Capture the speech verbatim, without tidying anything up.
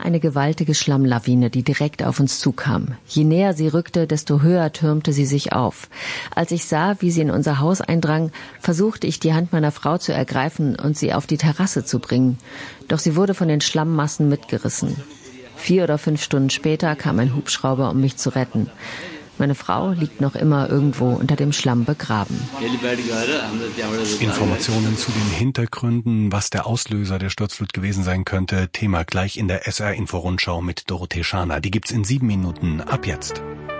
eine gewaltige Schlammlawine, die direkt auf uns zukam. Je näher sie rückte, desto höher türmte sie sich auf. Als ich sah, wie sie in unser Haus eindrang, versuchte ich, die Hand meiner Frau zu ergreifen und sie auf die Terrasse zu bringen. Doch sie wurde von den Schlammmassen mitgerissen. Vier oder fünf Stunden später kam ein Hubschrauber, um mich zu retten. Meine Frau liegt noch immer irgendwo unter dem Schlamm begraben. Informationen zu den Hintergründen, was der Auslöser der Sturzflut gewesen sein könnte, Thema gleich in der S R-Info-Rundschau mit Dorothee Schaner. Die gibt's in sieben Minuten ab jetzt.